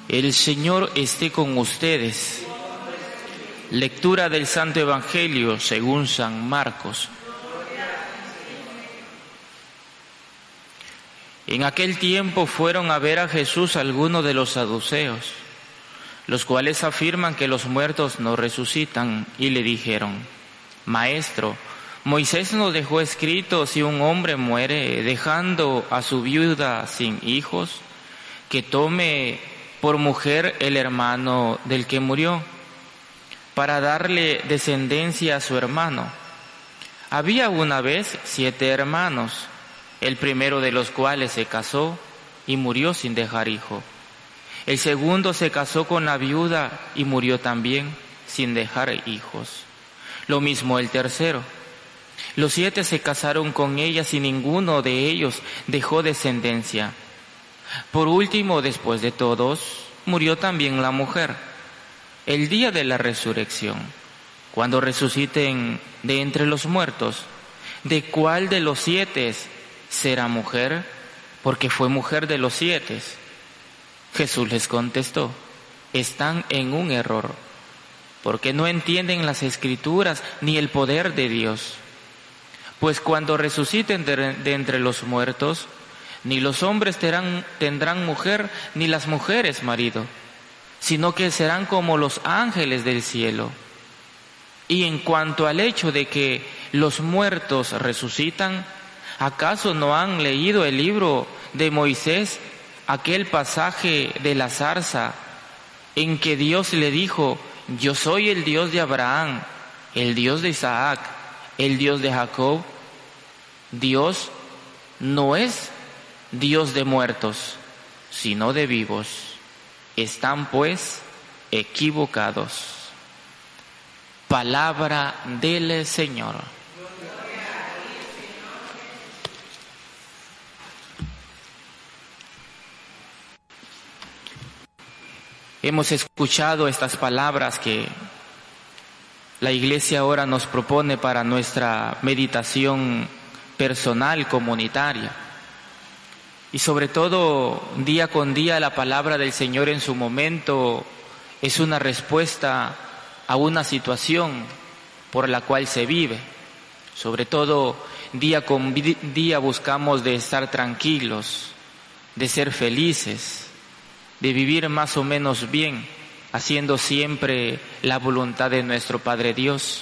El Señor esté con ustedes. Lectura del Santo Evangelio según San Marcos. En aquel tiempo fueron a ver a Jesús algunos de los saduceos, los cuales afirman que los muertos no resucitan, y le dijeron: Maestro, Moisés nos dejó escrito, si un hombre muere dejando a su viuda sin hijos, que tome por mujer el hermano del que murió, para darle descendencia a su hermano. Había una vez 7 hermanos, el primero de los cuales se casó y murió sin dejar hijo. El segundo se casó con la viuda y murió también sin dejar hijos. Lo mismo el tercero. Los 7 se casaron con ella y ninguno de ellos dejó descendencia. Por último, después de todos, murió también la mujer. El día de la resurrección, cuando resuciten de entre los muertos, ¿de cuál de los 7 será mujer? Porque fue mujer de los 7. Jesús les contestó: están en un error, porque no entienden las Escrituras ni el poder de Dios. Pues cuando resuciten de entre los muertos, ni los hombres tendrán mujer, ni las mujeres marido, sino que serán como los ángeles del cielo. Y en cuanto al hecho de que los muertos resucitan, ¿acaso no han leído el libro de Moisés, aquel pasaje de la zarza, en que Dios le dijo: yo soy el Dios de Abraham, el Dios de Isaac, el Dios de Jacob? Dios no es Dios de muertos, sino de vivos. Están pues equivocados. Palabra del Señor. Hemos escuchado estas palabras que la Iglesia ahora nos propone para nuestra meditación personal, comunitaria. Y sobre todo, día con día, la palabra del Señor en su momento es una respuesta a una situación por la cual se vive. Sobre todo, día con día buscamos de estar tranquilos, de ser felices, de vivir más o menos bien, haciendo siempre la voluntad de nuestro Padre Dios.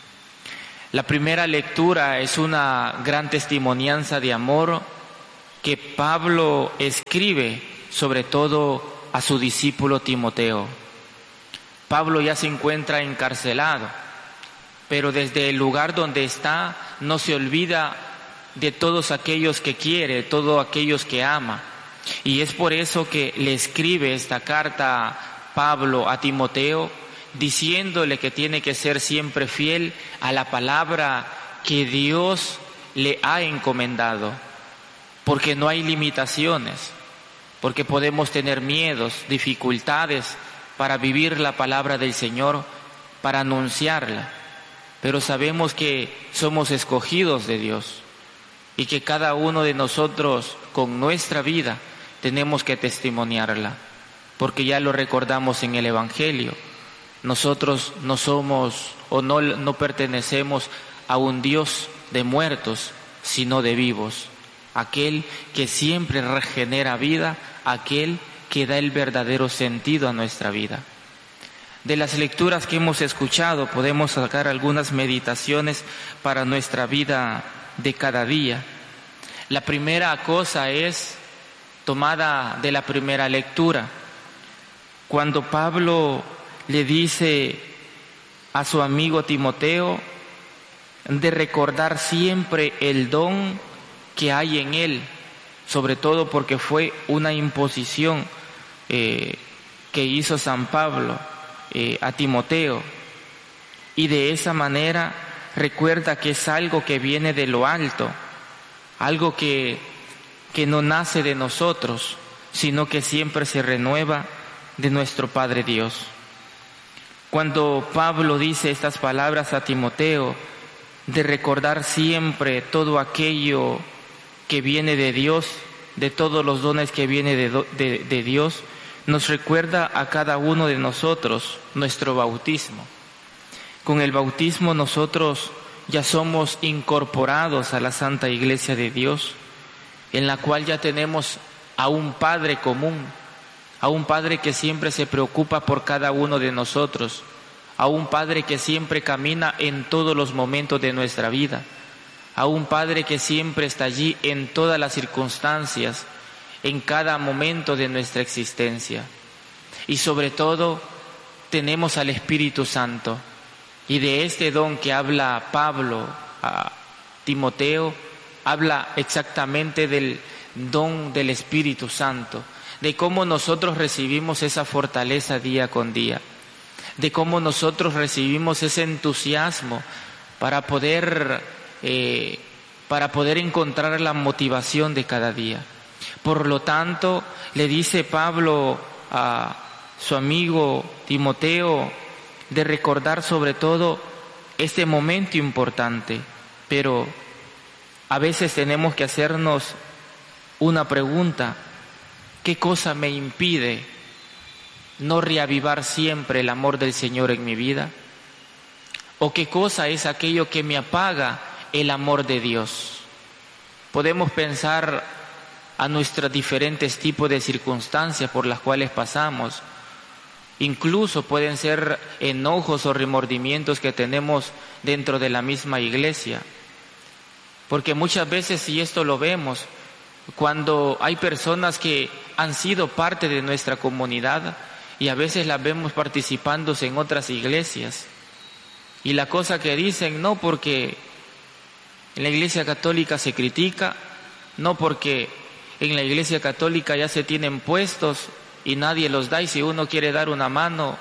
La primera lectura es una gran testimonianza de amor que Pablo escribe sobre todo a su discípulo Timoteo. Pablo ya se encuentra encarcelado, pero desde el lugar donde está no se olvida de todos aquellos que quiere, todos aquellos que ama. Y es por eso que le escribe esta carta Pablo a Timoteo, diciéndole que tiene que ser siempre fiel a la palabra que Dios le ha encomendado. Porque no hay limitaciones, porque podemos tener miedos, dificultades para vivir la palabra del Señor, para anunciarla. Pero sabemos que somos escogidos de Dios y que cada uno de nosotros con nuestra vida tenemos que testimoniarla, porque ya lo recordamos en el Evangelio. Nosotros no somos o no pertenecemos a un Dios de muertos, sino de vivos. Aquel que siempre regenera vida, aquel que da el verdadero sentido a nuestra vida. De las lecturas que hemos escuchado podemos sacar algunas meditaciones para nuestra vida de cada día. La primera cosa es tomada de la primera lectura, cuando Pablo le dice a su amigo Timoteo de recordar siempre el don que hay en él, sobre todo porque fue una imposición que hizo San Pablo a Timoteo, y de esa manera recuerda que es algo que viene de lo alto, algo que no nace de nosotros, sino que siempre se renueva de nuestro Padre Dios. Cuando Pablo dice estas palabras a Timoteo, de recordar siempre todo aquello que viene de Dios, de todos los dones que viene de Dios, nos recuerda a cada uno de nosotros nuestro bautismo. Con el bautismo nosotros ya somos incorporados a la Santa Iglesia de Dios, en la cual ya tenemos a un Padre común, a un Padre que siempre se preocupa por cada uno de nosotros, a un Padre que siempre camina en todos los momentos de nuestra vida, a un Padre que siempre está allí en todas las circunstancias, en cada momento de nuestra existencia. Y sobre todo tenemos al Espíritu Santo. Y de este don que habla Pablo a Timoteo, habla exactamente del don del Espíritu Santo, de cómo nosotros recibimos esa fortaleza día con día, de cómo nosotros recibimos ese entusiasmo para poder encontrar la motivación de cada día. Por lo tanto, le dice Pablo a su amigo Timoteo de recordar sobre todo este momento importante, pero a veces tenemos que hacernos una pregunta: ¿qué cosa me impide no reavivar siempre el amor del Señor en mi vida? ¿O qué cosa es aquello que me apaga el amor de Dios? Podemos pensar a nuestros diferentes tipos de circunstancias por las cuales pasamos. Incluso pueden ser enojos o remordimientos que tenemos dentro de la misma iglesia. Porque muchas veces, y esto lo vemos, cuando hay personas que han sido parte de nuestra comunidad y a veces las vemos participando en otras iglesias, y la cosa que dicen, no porque en la Iglesia Católica se critica, no porque en la Iglesia Católica ya se tienen puestos y nadie los da, y si uno quiere dar una mano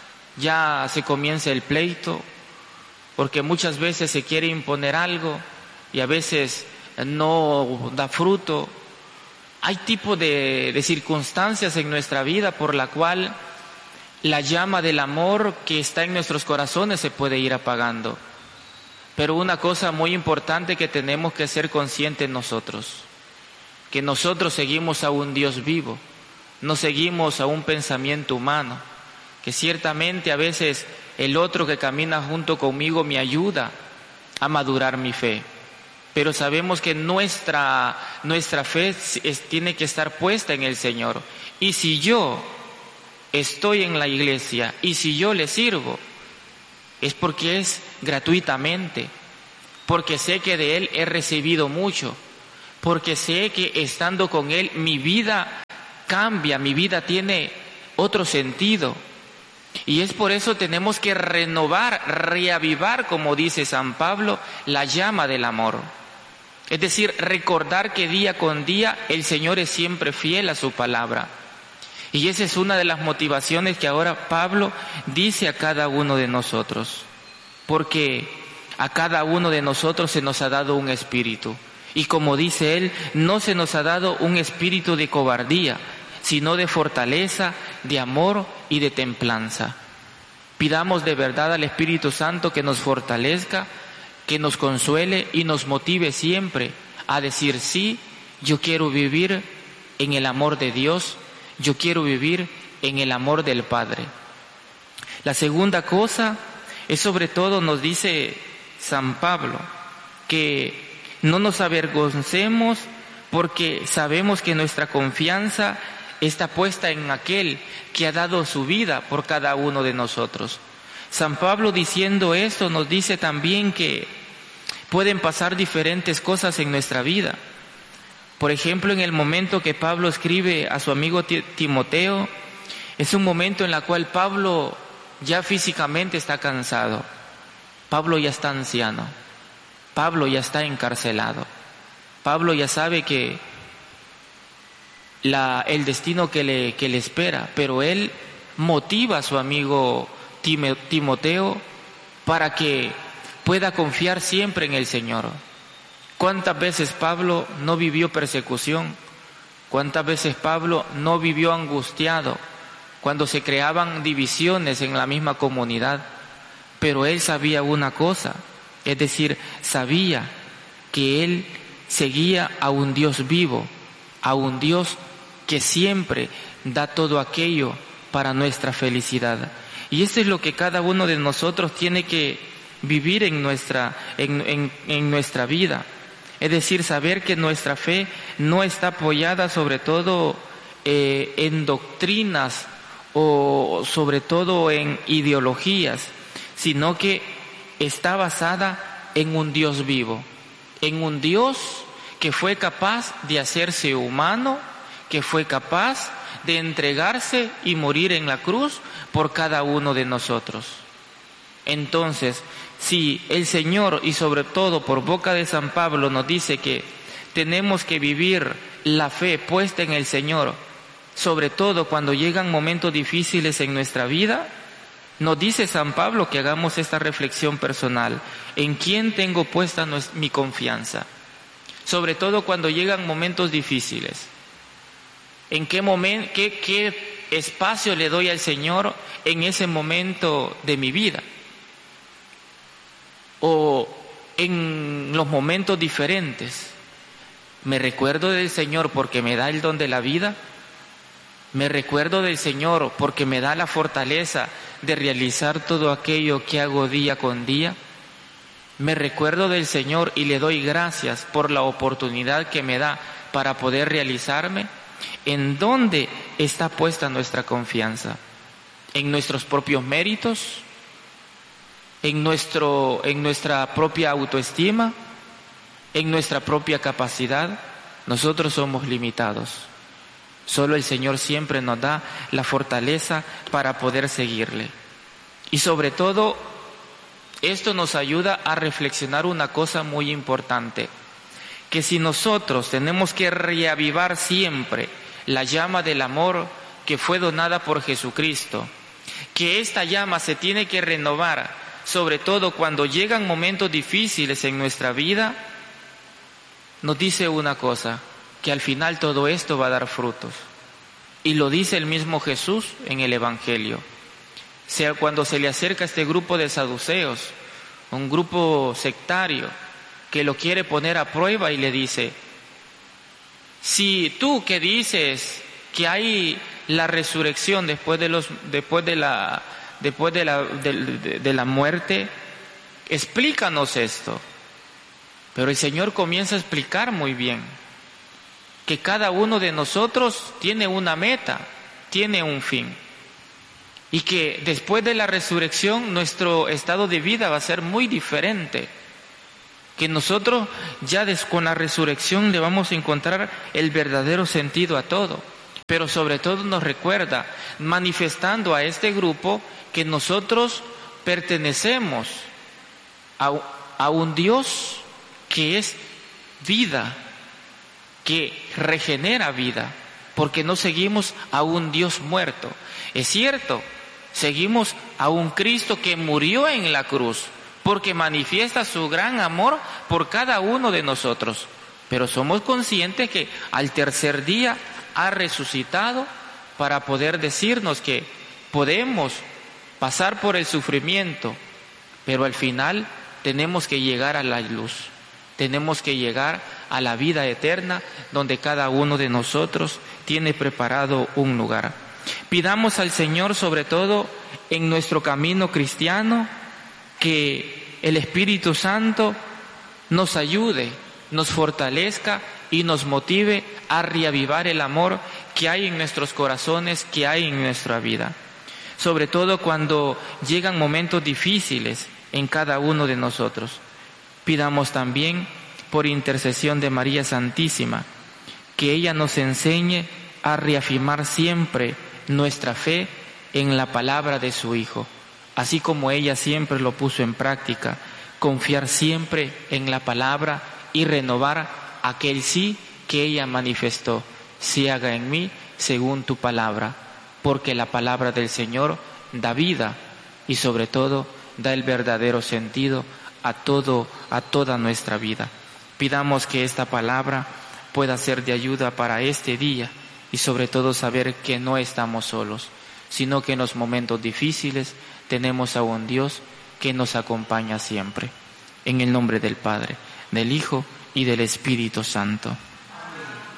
ya se comienza el pleito, porque muchas veces se quiere imponer algo y a veces no da fruto. Hay tipo de circunstancias en nuestra vida por la cual la llama del amor que está en nuestros corazones se puede ir apagando. Pero una cosa muy importante que tenemos que ser conscientes nosotros, que nosotros seguimos a un Dios vivo, no seguimos a un pensamiento humano, que ciertamente a veces el otro que camina junto conmigo me ayuda a madurar mi fe, pero sabemos que nuestra fe tiene que estar puesta en el Señor. Y si yo estoy en la iglesia y si yo le sirvo, es porque es gratuitamente, porque sé que de Él he recibido mucho, porque sé que estando con Él mi vida cambia, mi vida tiene otro sentido. Y es por eso tenemos que renovar, reavivar, como dice San Pablo, la llama del amor. Es decir, recordar que día con día el Señor es siempre fiel a su palabra. Y esa es una de las motivaciones que ahora Pablo dice a cada uno de nosotros. Porque a cada uno de nosotros se nos ha dado un espíritu. Y como dice él, no se nos ha dado un espíritu de cobardía, sino de fortaleza, de amor y de templanza. Pidamos de verdad al Espíritu Santo que nos fortalezca, que nos consuele y nos motive siempre a decir: sí, yo quiero vivir en el amor de Dios, yo quiero vivir en el amor del Padre. La segunda cosa es, sobre todo, nos dice San Pablo, que no nos avergoncemos porque sabemos que nuestra confianza está puesta en aquel que ha dado su vida por cada uno de nosotros. San Pablo, diciendo esto, nos dice también que pueden pasar diferentes cosas en nuestra vida. Por ejemplo, en el momento que Pablo escribe a su amigo Timoteo, es un momento en el cual Pablo ya físicamente está cansado, Pablo ya está anciano, Pablo ya está encarcelado, Pablo ya sabe que el destino que le espera, pero él motiva a su amigo Timoteo para que pueda confiar siempre en el Señor. ¿Cuántas veces Pablo no vivió persecución? ¿Cuántas veces Pablo no vivió angustiado cuando se creaban divisiones en la misma comunidad? Pero él sabía una cosa, es decir, sabía que él seguía a un Dios vivo, a un Dios que siempre da todo aquello para nuestra felicidad. Y esto es lo que cada uno de nosotros tiene que vivir en nuestra vida. Es decir, saber que nuestra fe no está apoyada sobre todo en doctrinas o sobre todo en ideologías, sino que está basada en un Dios vivo, en un Dios que fue capaz de hacerse humano, que fue capaz de entregarse y morir en la cruz por cada uno de nosotros. Entonces, si el Señor, y sobre todo por boca de San Pablo, nos dice que tenemos que vivir la fe puesta en el Señor, sobre todo cuando llegan momentos difíciles en nuestra vida, nos dice San Pablo que hagamos esta reflexión personal. ¿En quién tengo puesta mi confianza? Sobre todo cuando llegan momentos difíciles. ¿En qué espacio le doy al Señor en ese momento de mi vida? O en los momentos diferentes. ¿Me recuerdo del Señor porque me da el don de la vida? ¿Me recuerdo del Señor porque me da la fortaleza de realizar todo aquello que hago día con día? ¿Me recuerdo del Señor y le doy gracias por la oportunidad que me da para poder realizarme? ¿En dónde está puesta nuestra confianza? ¿En nuestros propios méritos? ¿En nuestra propia autoestima? ¿En nuestra propia capacidad? Nosotros somos limitados. Solo el Señor siempre nos da la fortaleza para poder seguirle. Y sobre todo, esto nos ayuda a reflexionar una cosa muy importante, que si nosotros tenemos que reavivar siempre la llama del amor que fue donada por Jesucristo, que esta llama se tiene que renovar, sobre todo cuando llegan momentos difíciles en nuestra vida, nos dice una cosa, que al final todo esto va a dar frutos. Y lo dice el mismo Jesús en el Evangelio. Cuando se le acerca a este grupo de saduceos, un grupo sectario, que lo quiere poner a prueba y le dice, si tú que dices que hay la resurrección después de la muerte, explícanos esto. Pero el Señor comienza a explicar muy bien que cada uno de nosotros tiene una meta, tiene un fin, y que después de la resurrección nuestro estado de vida va a ser muy diferente, que nosotros ya con la resurrección le vamos a encontrar el verdadero sentido a todo, pero sobre todo nos recuerda, manifestando a este grupo, que nosotros pertenecemos a un Dios que es vida, que regenera vida, porque no seguimos a un Dios muerto. Es cierto, seguimos a un Cristo que murió en la cruz, porque manifiesta su gran amor por cada uno de nosotros, pero somos conscientes que al tercer día ha resucitado para poder decirnos que podemos pasar por el sufrimiento, pero al final tenemos que llegar a la luz, tenemos que llegar a la vida eterna, donde cada uno de nosotros tiene preparado un lugar. Pidamos al Señor, sobre todo en nuestro camino cristiano, que el Espíritu Santo nos ayude, nos fortalezca y nos motive a reavivar el amor que hay en nuestros corazones, que hay en nuestra vida. Sobre todo cuando llegan momentos difíciles en cada uno de nosotros. Pidamos también, por intercesión de María Santísima, que ella nos enseñe a reafirmar siempre nuestra fe en la palabra de su Hijo, así como ella siempre lo puso en práctica, confiar siempre en la palabra y renovar aquel sí que ella manifestó: se haga en mí según tu palabra, porque la palabra del Señor da vida y sobre todo da el verdadero sentido a toda nuestra vida. Pidamos que esta palabra pueda ser de ayuda para este día y sobre todo saber que no estamos solos, sino que en los momentos difíciles tenemos a un Dios que nos acompaña siempre. En el nombre del Padre, del Hijo y del Espíritu Santo.